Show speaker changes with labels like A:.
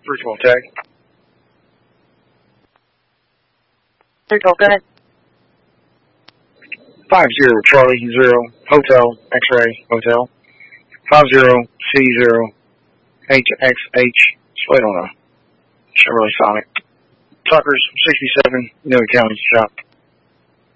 A: 312 tag.
B: 312, go ahead.
A: 50 Charlie 0 Hotel X-ray Hotel 50C0 HXH Slate on a Chevrolet Sonic. Tuckers 67 County shop.